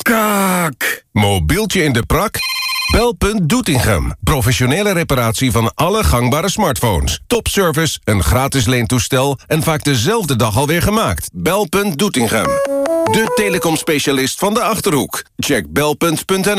Kak. Mobieltje in de prak? Belpunt Doetinchem. Professionele reparatie van alle gangbare smartphones. Topservice, een gratis leentoestel en vaak dezelfde dag alweer gemaakt. Belpunt Doetinchem. De telecomspecialist van de Achterhoek. Check belpunt.nl.